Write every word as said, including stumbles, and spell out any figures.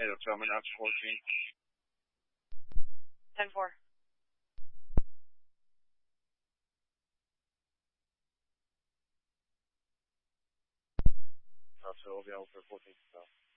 Hey, they'll tell me not fourteen. ten four. Uh, so we'll be able for fourteen. So.